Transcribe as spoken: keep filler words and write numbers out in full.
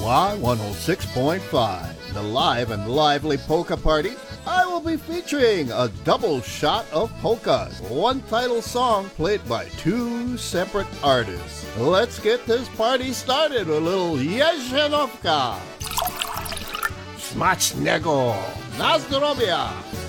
Y one oh six point five, the live and lively polka party. I will be featuring a double shot of polkas, one title song played by two separate artists. Let's get this party started with a little Yezhenovka. Smacznego! Na zdrowie!